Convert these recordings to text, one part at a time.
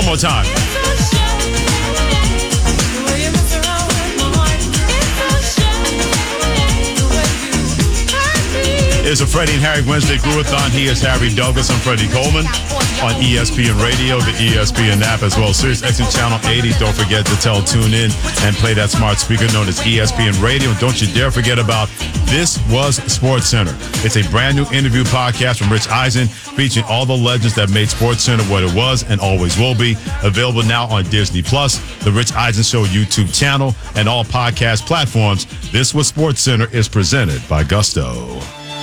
more time. It's a Freddie and Harry Wednesday Grewathon. He is Harry Douglas. I'm Freddie Coleman on ESPN Radio, the ESPN app, as well as Sirius XM Channel 80. Don't forget to tune in and play that smart speaker known as ESPN Radio. And don't you dare forget about This Was Sports Center. It's a brand new interview podcast from Rich Eisen featuring all the legends that made Sports Center what it was and always will be. Available now on Disney Plus, the Rich Eisen Show YouTube channel, and all podcast platforms. This Was Sports Center is presented by Gusto.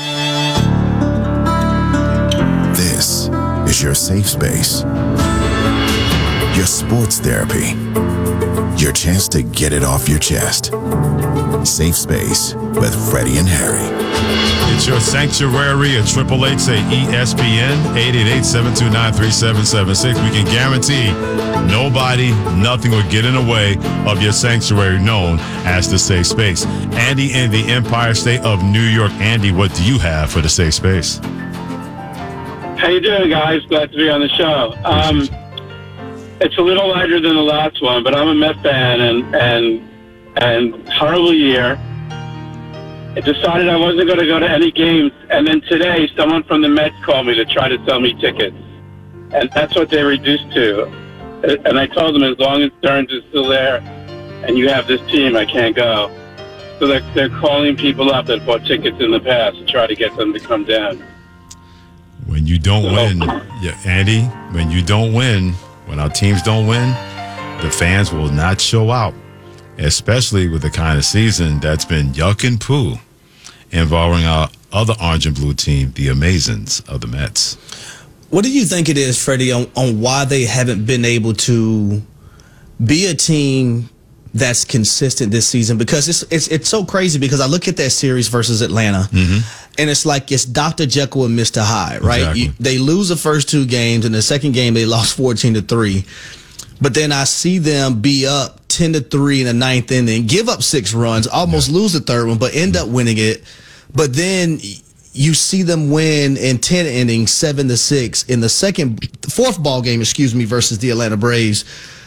This is your safe space, your sports therapy, your chance to get it off your chest. Safe Space with Freddie and Harry. It's your sanctuary at 888 say ESPN 888-729-3776. We can guarantee nobody, nothing will get in the way of your sanctuary known as the Safe Space. Andy in the Empire State of New York. Andy, what do you have for the Safe Space? How you doing, guys? Glad to be on the show. It's a little lighter than the last one, but I'm a Met fan, and horrible year. I decided I wasn't going to go to any games, and then today someone from the Mets called me to try to sell me tickets, and that's what they reduced to. And I told them as long as Stearns is still there and you have this team, I can't go. So they're calling people up that bought tickets in the past to try to get them to come down. When you don't win, Andy, when you don't win, when our teams don't win, the fans will not show out, especially with the kind of season that's been yuck and poo involving our other orange and blue team, the Amazons of the Mets. What do you think it is, Freddie, on why they haven't been able to be a team that's consistent this season? Because it's so crazy, because I look at that series versus Atlanta, and it's like it's Dr. Jekyll and Mr. Hyde, right? Exactly. They lose the first two games, and the second game they lost 14-3. But then I see them be up 10-3 in the ninth inning, give up 6 runs, almost lose the third one, but end up winning it. But then you see them win in 10 innings, 7-6 in the fourth ball game, versus the Atlanta Braves.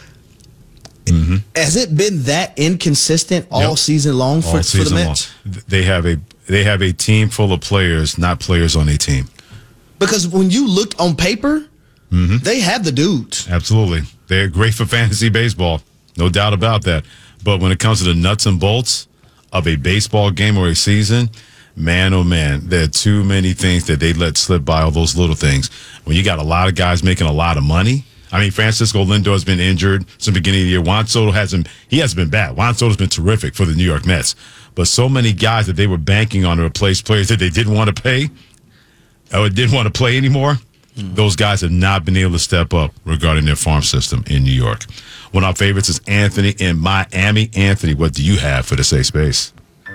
Has it been that inconsistent all season long for the Mets? They have a team full of players, not players on a team. Because when you look on paper, they have the dudes. Absolutely. They're great for fantasy baseball. No doubt about that. But when it comes to the nuts and bolts of a baseball game or a season, man, oh man, there are too many things that they let slip by, all those little things. When you got a lot of guys making a lot of money, I mean, Francisco Lindor has been injured since the beginning of the year. Juan Soto hasn't been bad. Juan Soto's been terrific for the New York Mets. But so many guys that they were banking on to replace players that they didn't want to pay or didn't want to play anymore, those guys have not been able to step up regarding their farm system in New York. One of our favorites is Anthony in Miami. Anthony, what do you have for the Safe Space?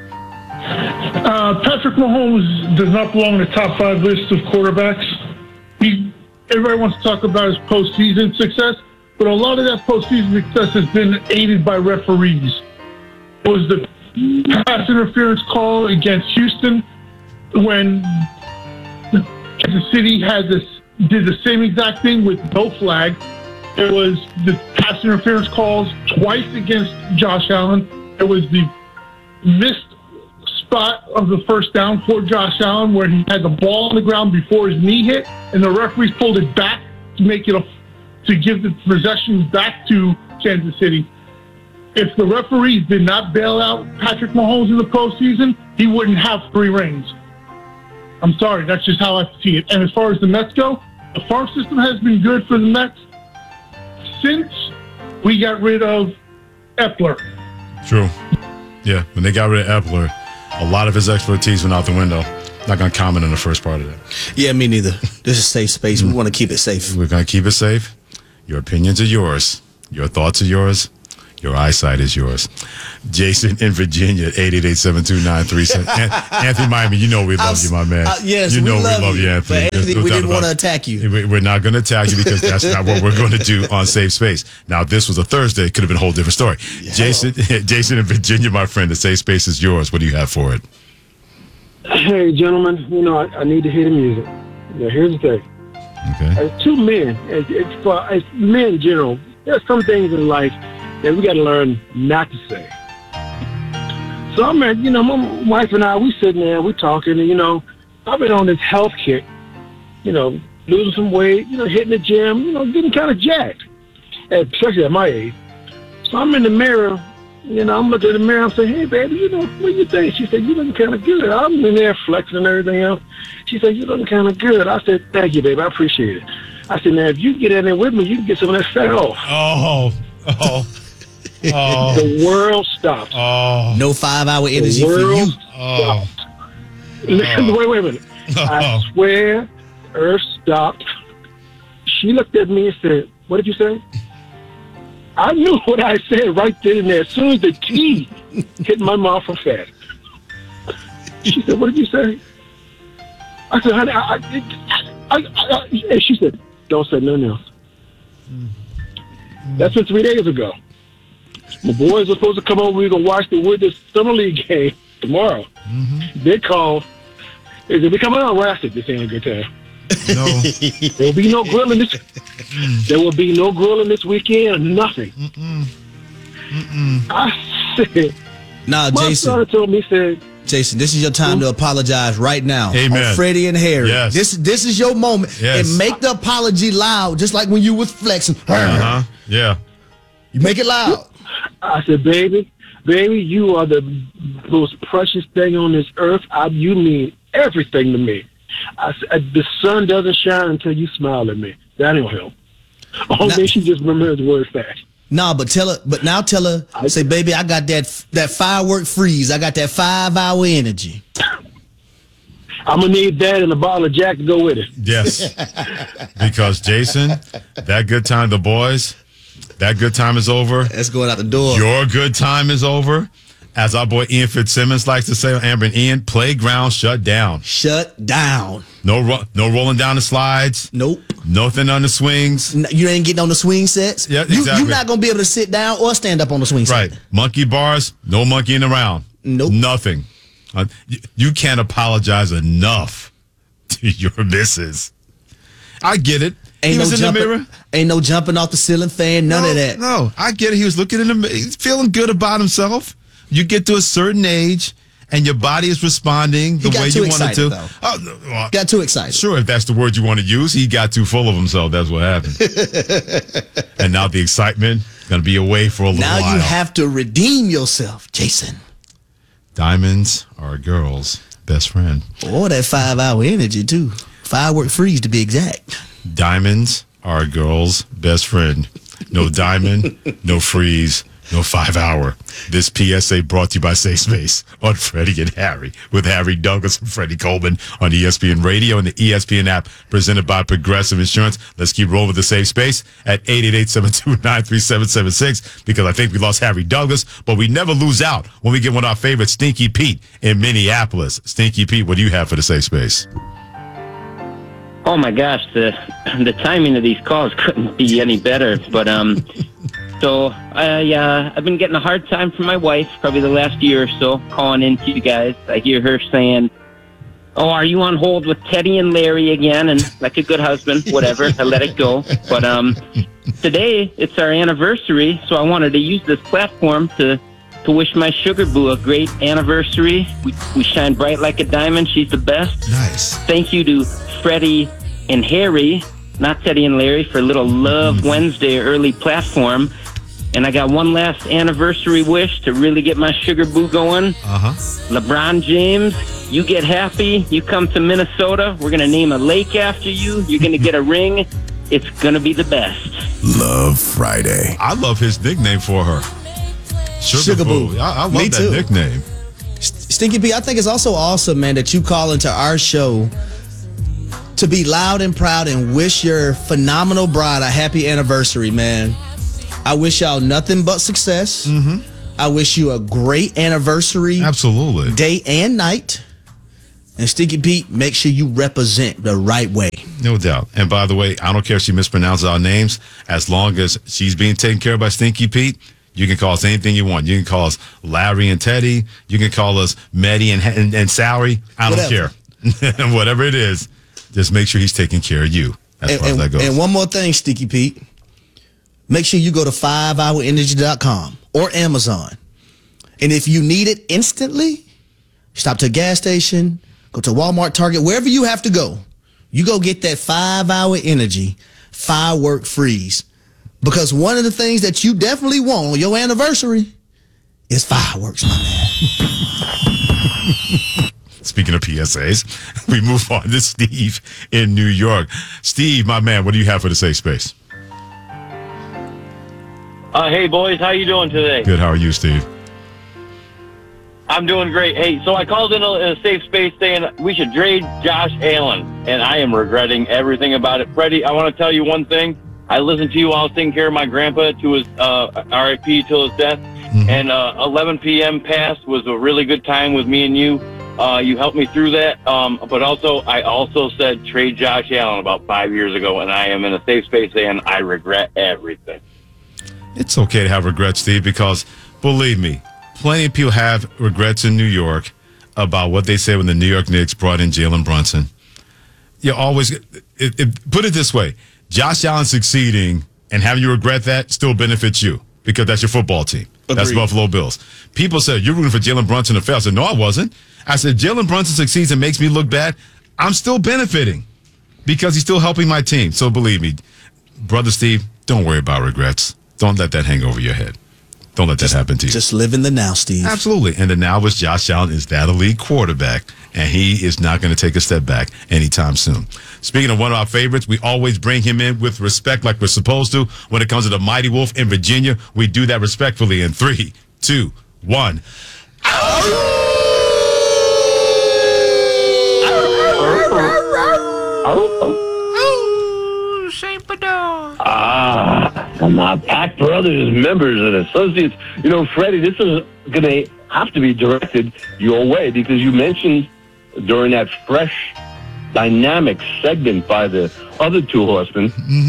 Patrick Mahomes does not belong in the top 5 list of quarterbacks. Everybody wants to talk about his postseason success, but a lot of that postseason success has been aided by referees. It was the pass interference call against Houston when Kansas City did the same exact thing with no flag. It was the pass interference calls twice against Josh Allen. It was the missed spot of the first down for Josh Allen where he had the ball on the ground before his knee hit, and the referees pulled it back to make it to give the possession back to Kansas City. If the referees did not bail out Patrick Mahomes in the postseason, he wouldn't have 3 rings. I'm sorry, that's just how I see it. And as far as the Mets go, the farm system has been good for the Mets since we got rid of Epler. True. Yeah, when they got rid of Epler, a lot of his expertise went out the window. Not going to comment on the first part of that. Yeah, me neither. This is safe space. We want to keep it safe. We're going to keep it safe. Your opinions are yours. Your thoughts are yours. Your eyesight is yours. Jason in Virginia, 888-729-37. Anthony Miami, you know we love you, my man. Yes, you know we love you, Anthony. But Anthony, we didn't want to attack you. We're not going to attack you because that's not what we're going to do on Safe Space. Now, if this was a Thursday, it could have been a whole different story. Yeah. Jason in Virginia, my friend, the Safe Space is yours. What do you have for it? Hey, gentlemen, I need to hear the music. Now, here's the thing. Okay. As two men, as men in general, there's some things in life that we got to learn not to say. So I'm at, my wife and I, we sitting there, we talking, and, I've been on this health kick, losing some weight, hitting the gym, getting kind of jacked, especially at my age. So I'm in the mirror, I'm looking in the mirror, I'm saying, hey, baby, what do you think? She said, you looking kind of good. I'm in there flexing and everything else. She said, you looking kind of good. I said, thank you, baby, I appreciate it. I said, now, if you get in there with me, you can get some of that fat off. The world stopped. No 5-hour energy for you. Wait a minute. I swear, Earth stopped. She looked at me and said, what did you say? I knew what I said right then and there. As soon as the T hit my mouth for fat. She said, what did you say? I said, honey, and she said, don't say nothing else. That's been 3 days ago. My boys are supposed to come over. We're going to watch the Wizards Summer League game tomorrow. They called. They said, we coming out rasted. This ain't a good time. No. There will be no grilling this. There will be no grilling this weekend. Nothing. I said. Nah, my Jason. son told me, said, Jason, this is your time to apologize right now. Amen. On Freddie and Harry. Yes. This is your moment. Yes. And make the apology loud, just like when you was flexing. Yeah. You make it loud. I said, baby, you are the most precious thing on this earth. You mean everything to me. I said, the sun doesn't shine until you smile at me. That ain't help. Oh, man, she just remembers the word fast. Nah, but tell her, say, baby, I got that firework freeze. I got that 5-hour energy. I'm going to need that and a bottle of Jack to go with it. Yes. Because, Jason, that good time, the boys, that good time is over. That's going out the door. Your good time is over. As our boy Ian Fitzsimmons likes to say on Amber and Ian, playground shut down. Shut down. No rolling down the slides. Nope. Nothing on the swings. You ain't getting on the swing sets. Yeah, exactly. You're not going to be able to sit down or stand up on the swing set. Right. Monkey bars, no monkeying around. Nope. Nothing. You can't apologize enough to your missus. I get it. He was in the mirror. Ain't no jumping off the ceiling fan, none of that. No, I get it. He was looking in the mirror. He's feeling good about himself. You get to a certain age, and your body is responding the way you want it to. Though. Got too excited. Sure, if that's the word you want to use. He got too full of himself. That's what happened. And now the excitement going to be away for a little while. Now you have to redeem yourself, Jason. Diamonds are a girl's best friend. Or that 5-hour energy, too. Firework freeze, to be exact. Diamonds are a girl's best friend. No diamond, no freeze, no 5-hour. This PSA brought to you by Safe Space on Freddie and Harry with Harry Douglas and Freddie Coleman on ESPN Radio and the ESPN app presented by Progressive Insurance. Let's keep rolling with the Safe Space at 888-729-3776 because I think we lost Harry Douglas, but we never lose out when we get one of our favorites, Stinky Pete in Minneapolis. Stinky Pete, what do you have for the Safe Space? Oh my gosh, the timing of these calls couldn't be any better. But so I've been getting a hard time from my wife probably the last year or so calling into you guys. I hear her saying, "Oh, are you on hold with Teddy and Larry again?" And like a good husband, whatever, I let it go. But today it's our anniversary, so I wanted to use this platform to wish my sugar boo a great anniversary. We shine bright like a diamond. She's the best. Nice. Thank you to Freddie and Harry, not Teddy and Larry, for a little Love Wednesday early platform. And I got one last anniversary wish to really get my sugar boo going. LeBron James, you get happy. You come to Minnesota. We're going to name a lake after you. You're going to get a ring. It's going to be the best. Love Friday. I love his nickname for her. Sugar Boo. I love that nickname. Stinky P, I think it's also awesome, man, that you call into our show to be loud and proud and wish your phenomenal bride a happy anniversary, man. I wish y'all nothing but success. I wish you a great anniversary. Absolutely. Day and night. And Stinky Pete, make sure you represent the right way. No doubt. And by the way, I don't care if she mispronounces our names. As long as she's being taken care of by Stinky Pete, you can call us anything you want. You can call us Larry and Teddy. You can call us Maddie and Sally. I don't care. Whatever it is, just make sure he's taking care of you. as far as that goes. And one more thing, Sticky Pete. Make sure you go to 5hourenergy.com or Amazon. And if you need it instantly, stop to a gas station, go to Walmart, Target, wherever you have to go. You go get that 5-Hour Energy firework freeze. Because one of the things that you definitely want on your anniversary is fireworks, my man. Speaking of PSAs, we move on to Steve in New York. Steve, my man, what do you have for the safe space? Hey, boys, how you doing today? Good. How are you, Steve? I'm doing great. Hey, so I called in a safe space saying we should trade Josh Allen, and I am regretting everything about it. Freddie, I want to tell you one thing. I listened to you while I was taking care of my grandpa to his RIP till his death, and 11 p.m. past was a really good time with me and you. You helped me through that, but I also said trade Josh Allen about 5 years ago, and I am in a safe space saying I regret everything. It's okay to have regrets, Steve, because believe me, plenty of people have regrets in New York about what they said when the New York Knicks brought in Jalen Brunson. You always put it this way: Josh Allen succeeding and having you regret that still benefits you because that's your football team. Agreed. That's Buffalo Bills. People said you're rooting for Jalen Brunson to fail. I said no, I wasn't. I said Jalen Brunson succeeds and makes me look bad. I'm still benefiting because he's still helping my team. So believe me, brother Steve, don't worry about regrets. Don't let that hang over your head. Don't let that happen to you. Just live in the now, Steve. Absolutely. And the now is Josh Allen is that elite quarterback, and he is not going to take a step back anytime soon. Speaking of one of our favorites, we always bring him in with respect like we're supposed to. When it comes to the Mighty Wolf in Virginia, we do that respectfully in 3, 2, 1. My Pack Brothers members and associates. You know, Freddie, this is going to have to be directed your way because you mentioned during that fresh, dynamic segment by the other two horsemen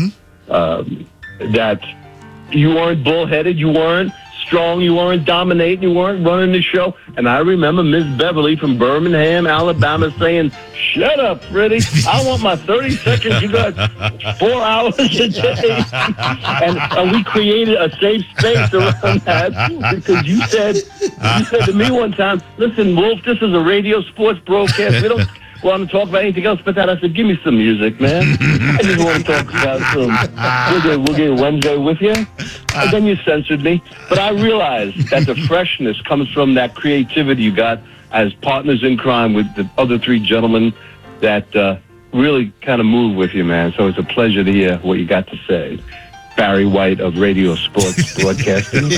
that you weren't bullheaded, you weren't strong, you weren't dominating, you weren't running the show. And I remember Miss Beverly from Birmingham, Alabama saying, "Shut up, Freddie. I want my 30 seconds. You got 4 hours a day." And we created a safe space around that because you said to me one time, "Listen, Wolf, this is a radio sports broadcast. We don't want to talk about anything else but that." I said, "Give me some music, man. I just want to talk about some. We'll get Wednesday with you." And then you censored me. But I realized that the freshness comes from that creativity you got as partners in crime with the other three gentlemen that really kind of move with you, man. So it's a pleasure to hear what you got to say. Barry White of Radio Sports Broadcasting.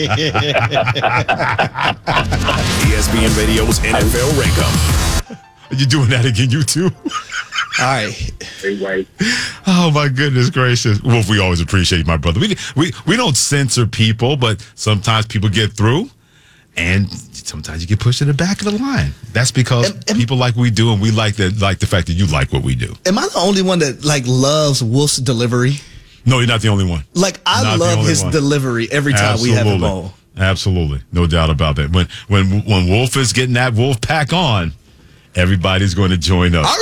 ESPN Radio's NFL Rank-Up. Are you doing that again, you two? All right. Barry White. Oh, my goodness gracious. Wolf, we always appreciate you, my brother. We don't censor people, but sometimes people get through, and sometimes you get pushed to the back of the line. That's because people like we do, and we like the fact that you like what we do. Am I the only one that loves Wolf's delivery? No, you're not the only one. I love his delivery every time we have him on. Absolutely. No doubt about that. When Wolf is getting that Wolf pack on, everybody's going to join up.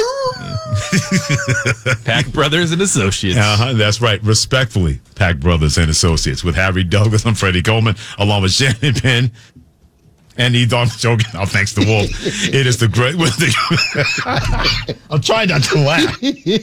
Pack Brothers and Associates. That's right. Respectfully, Pack Brothers and Associates with Harry Douglas. I'm Freddie Coleman, along with Shannon Penn. And he thought joking. Oh, thanks to Wolf. It is the great. I'm trying not to laugh.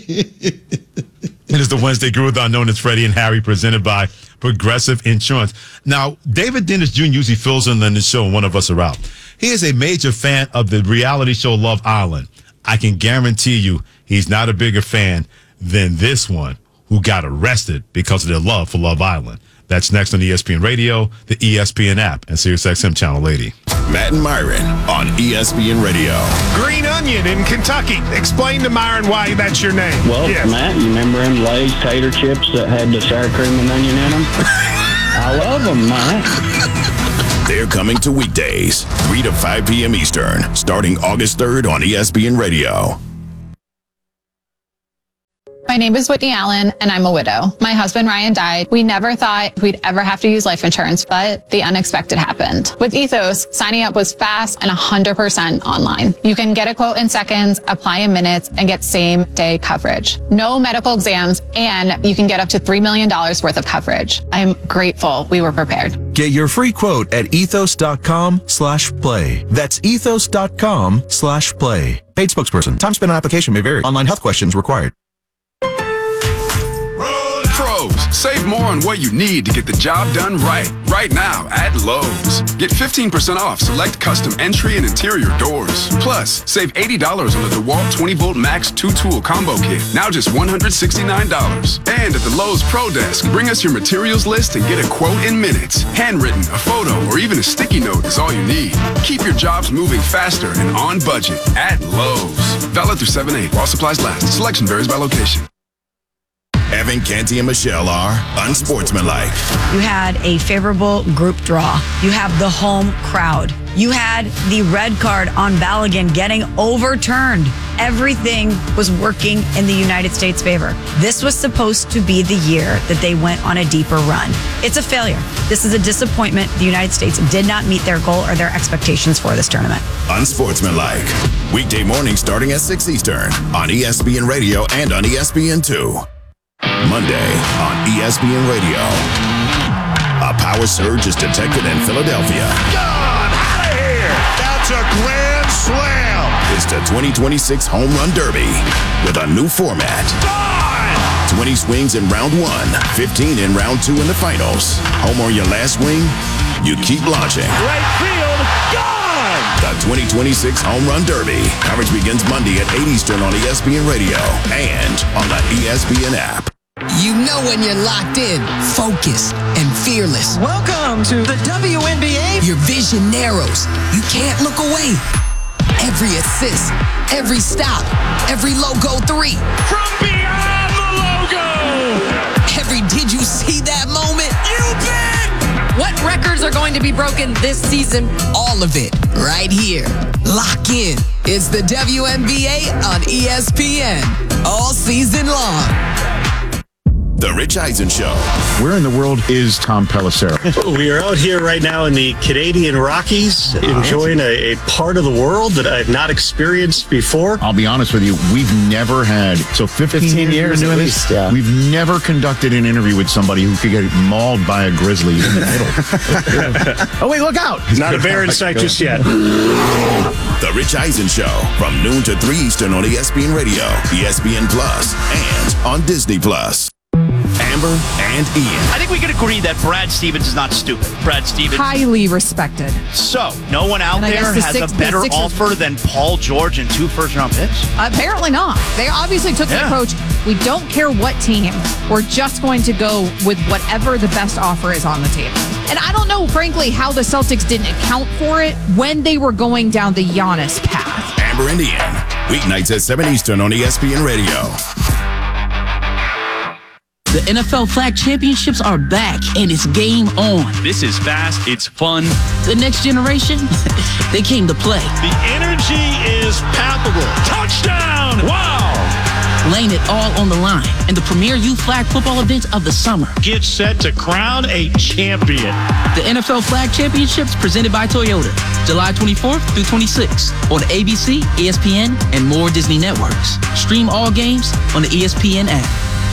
It is the Wednesday Groove-Thon known as Freddie and Harry, presented by Progressive Insurance. Now, David Dennis Jr. usually fills in the show when one of us are out. He is a major fan of the reality show Love Island. I can guarantee you he's not a bigger fan than this one who got arrested because of their love for Love Island. That's next on ESPN Radio, the ESPN app, and SiriusXM Channel 80. Matt and Myron on ESPN Radio. Green Onion in Kentucky. Explain to Myron why that's your name. Well, Matt, you remember them Lay's tater chips that had the sour cream and onion in them? I love them, Matt. They're coming to weekdays, 3 to 5 p.m. Eastern, starting August 3rd on ESPN Radio. My name is Whitney Allen, and I'm a widow. My husband, Ryan, died. We never thought we'd ever have to use life insurance, but the unexpected happened. With Ethos, signing up was fast and 100% online. You can get a quote in seconds, apply in minutes, and get same-day coverage. No medical exams, and you can get up to $3 million worth of coverage. I'm grateful we were prepared. Get your free quote at ethos.com/play. That's ethos.com/play. Paid spokesperson. Time spent on application may vary. Online health questions required. Pros, save more on what you need to get the job done right. Right now at Lowe's. Get 15% off select custom entry and interior doors. Plus, save $80 on the DeWalt 20-volt Max 2-tool combo kit. Now just $169. And at the Lowe's Pro Desk, bring us your materials list and get a quote in minutes. Handwritten, a photo, or even a sticky note is all you need. Keep your jobs moving faster and on budget at Lowe's. Valid through 7/8 while supplies last. Selection varies by location. Evan, Canty, and Michelle are unsportsmanlike. You had a favorable group draw. You have the home crowd. You had the red card on Balogun getting overturned. Everything was working in the United States' favor. This was supposed to be the year that they went on a deeper run. It's a failure. This is a disappointment. The United States did not meet their goal or their expectations for this tournament. Unsportsmanlike. Weekday mornings starting at 6 Eastern on ESPN Radio and on ESPN2. Monday on ESPN Radio. A power surge is detected in Philadelphia. Gone out of here. That's a grand slam. It's the 2026 Home Run Derby with a new format. Gone. 20 swings in round 1, 15 in round 2 in the finals. Home on your last swing, you keep launching. Right field. Gone. The 2026 Home Run Derby. Coverage begins Monday at 8 Eastern on ESPN Radio and on the ESPN app. You know when you're locked in, focused, and fearless. Welcome to the WNBA. Your vision narrows. You can't look away. Every assist, every stop, every logo 3. From beyond the logo. Every did you see that moment? You bet. What records are going to be broken this season? All of it right here. Lock in. It's the WNBA on ESPN. All season long. The Rich Eisen Show. Where in the world is Tom Pelissero? We are out here right now in the Canadian Rockies, enjoying a part of the world that I've not experienced before. I'll be honest with you, we've never had, 15 years at least, we've never conducted an interview with somebody who could get mauled by a grizzly in the middle. Oh, wait, look out. Not a bear in sight just yet. The Rich Eisen Show from noon to 3 Eastern on ESPN Radio, ESPN Plus, and on Disney Plus. Amber and Ian. I think we can agree that Brad Stevens is not stupid. Brad Stevens. Highly respected. So, no one out there has a better offer than Paul George and 2 first-round picks? Apparently not. They obviously took the approach, we don't care what team. We're just going to go with whatever the best offer is on the table. And I don't know, frankly, how the Celtics didn't account for it when they were going down the Giannis path. Amber and Ian. Weeknights at 7 Eastern on ESPN Radio. The NFL Flag Championships are back, and it's game on. This is fast. It's fun. The next generation, they came to play. The energy is palpable. Touchdown! Wow! Laying it all on the line in the premier youth flag football event of the summer. Get set to crown a champion. The NFL Flag Championships presented by Toyota, July 24th through 26th on ABC, ESPN, and more Disney networks. Stream all games on the ESPN app.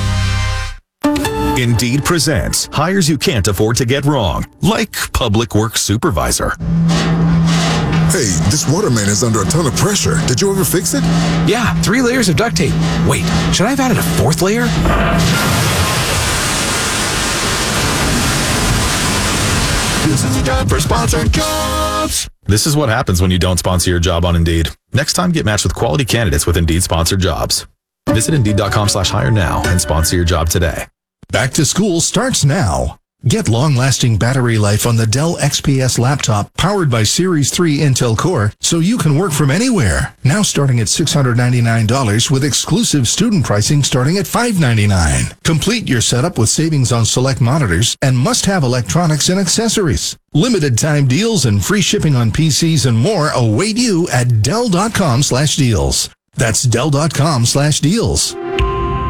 Indeed presents hires you can't afford to get wrong, like public works supervisor. Hey, this waterman is under a ton of pressure. Did you ever fix it? Yeah, 3 layers of duct tape. Wait, should I have added a 4th layer? This is time for sponsored jobs. This is what happens when you don't sponsor your job on Indeed. Next time, get matched with quality candidates with Indeed sponsored jobs. Visit Indeed.com/hire now and sponsor your job today. Back to school starts now. Get long-lasting battery life on the Dell XPS laptop powered by Series 3 Intel Core so you can work from anywhere. Now starting at $699 with exclusive student pricing starting at $599. Complete your setup with savings on select monitors and must-have electronics and accessories. Limited time deals and free shipping on PCs and more await you at Dell.com/deals. That's Dell.com/deals.